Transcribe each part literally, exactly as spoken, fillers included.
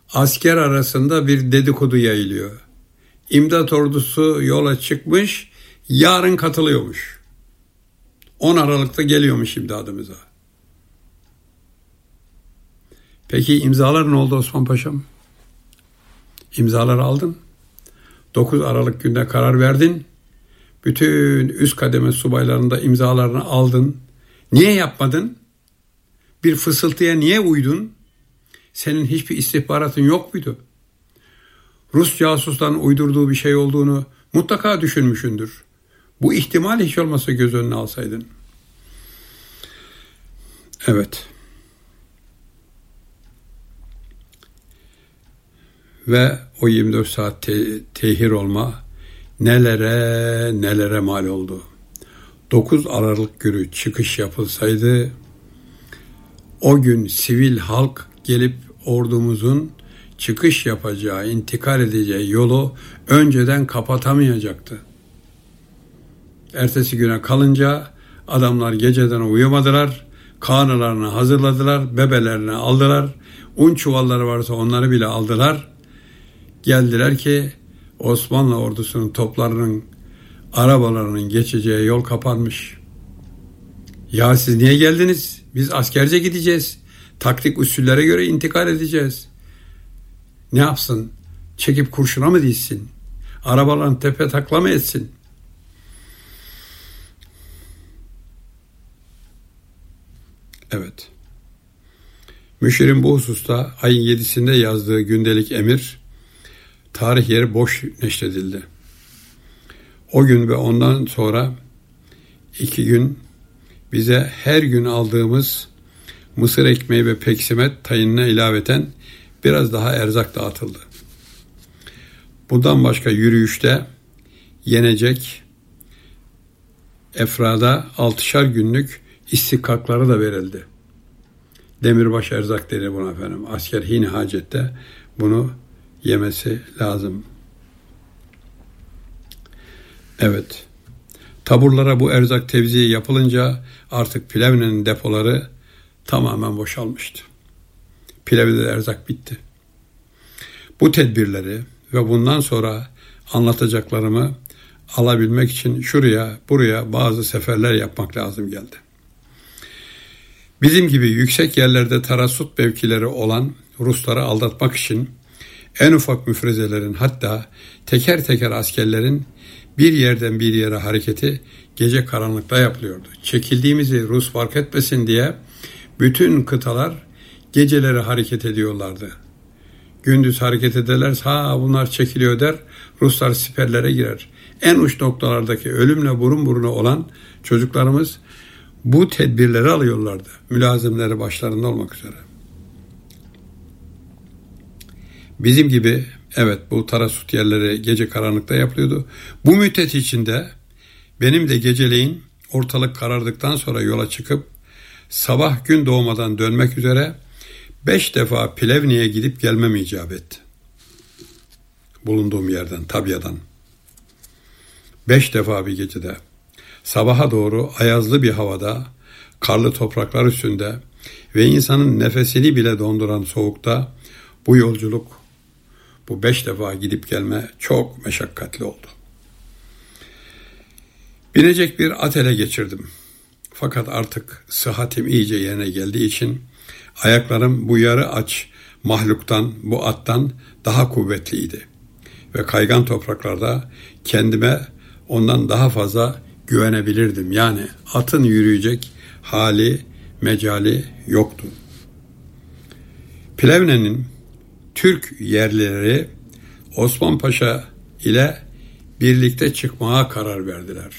asker arasında bir dedikodu yayılıyor. İmdat ordusu yola çıkmış, yarın katılıyormuş. on Aralık'ta geliyormuş imdadımıza. Peki imzalar ne oldu Osman Paşam? İmzaları aldın. dokuz Aralık günde karar verdin. Bütün üst kademe subaylarında imzalarını aldın. Niye yapmadın? Bir fısıltıya niye uydun? Senin hiçbir istihbaratın yok muydu? Rus casusların uydurduğu bir şey olduğunu mutlaka düşünmüşsündür. Bu ihtimal hiç olmasa göz önüne alsaydın. Evet. Ve o yirmi dört saat te- tehir olma nelere nelere mal oldu. dokuz Aralık günü çıkış yapılsaydı, o gün sivil halk gelip ordumuzun çıkış yapacağı, intikal edeceği yolu önceden kapatamayacaktı. Ertesi güne kalınca adamlar geceden uyumadılar, karnılarını hazırladılar, bebelerini aldılar, un çuvalları varsa onları bile aldılar. Geldiler ki Osmanlı ordusunun toplarının, arabalarının geçeceği yol kapanmış. Ya siz niye geldiniz? Biz askerce gideceğiz. Taktik usullere göre intikal edeceğiz. Ne yapsın? Çekip kurşuna mı dizsin? Arabaların tepe takla mı etsin? Evet. Müşir'in bu hususta ayın yedisinde yazdığı gündelik emir, tarih yeri boş neşredildi. O gün ve ondan sonra iki gün bize her gün aldığımız mısır ekmeği ve peksimet tayinine ilaveten biraz daha erzak dağıtıldı. Bundan başka yürüyüşte yenecek efrada altışar günlük istikakları da verildi. Demirbaş erzak dedi buna efendim. Asker hine hacette bunu yemesi lazım. Evet. Taburlara bu erzak tevziği yapılınca artık Plevne'nin depoları tamamen boşalmıştı. Plevne'de erzak bitti. Bu tedbirleri ve bundan sonra anlatacaklarımı alabilmek için şuraya buraya bazı seferler yapmak lazım geldi. Bizim gibi yüksek yerlerde tarassut mevkileri olan Rusları aldatmak için en ufak müfrezelerin, hatta teker teker askerlerin bir yerden bir yere hareketi gece karanlıkta yapılıyordu. Çekildiğimizi Rus fark etmesin diye bütün kıtalar geceleri hareket ediyorlardı. Gündüz hareket ederler, ha bunlar çekiliyor der, Ruslar siperlere girer. En uç noktalardaki ölümle burun buruna olan çocuklarımız bu tedbirleri alıyorlardı. Mülazimleri başlarında olmak üzere. Bizim gibi evet bu tarassut yerleri gece karanlıkta yapılıyordu. Bu müddet içinde benim de geceleyin ortalık karardıktan sonra yola çıkıp sabah gün doğmadan dönmek üzere beş defa Plevne'ye gidip gelmem icap etti. Bulunduğum yerden, Tabya'dan. Beş defa bir gecede. Sabaha doğru ayazlı bir havada, karlı topraklar üstünde ve insanın nefesini bile donduran soğukta bu yolculuk, bu beş defa gidip gelme çok meşakkatli oldu. Binecek bir at ele geçirdim. Fakat artık sıhhatim iyice yerine geldiği için ayaklarım bu yarı aç mahluktan, bu attan daha kuvvetliydi. Ve kaygan topraklarda kendime ondan daha fazla güvenebilirdim. Yani atın yürüyecek hali, mecali yoktu. Plevne'nin Türk yerlileri Osman Paşa ile birlikte çıkmaya karar verdiler.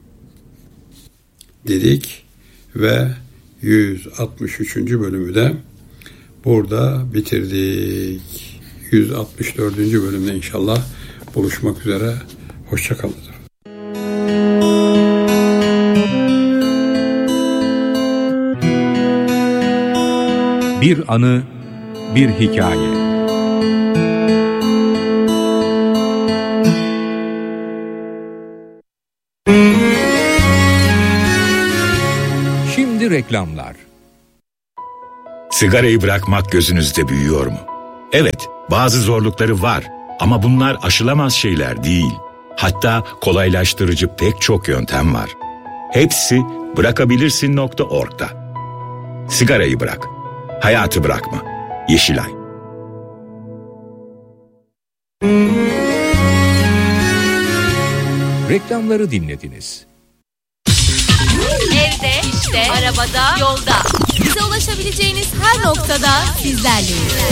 Dedik ve yüz altmış üçüncü bölümü de burada bitirdik. yüz altmış dördüncü bölümde inşallah buluşmak üzere. Hoşça kalın. Bir anı, bir hikaye. Şimdi reklamlar. Sigarayı bırakmak gözünüzde büyüyor mu? Evet, bazı zorlukları var ama bunlar aşılamaz şeyler değil. Hatta kolaylaştırıcı pek çok yöntem var. Hepsi bırakabilirsin nokta org'da. Sigarayı bırak, hayatı bırakma. Yeşilay. Reklamları dinlediniz. Evde, işte, arabada, yolda. Bize ulaşabileceğiniz her noktada bizlerleyiz.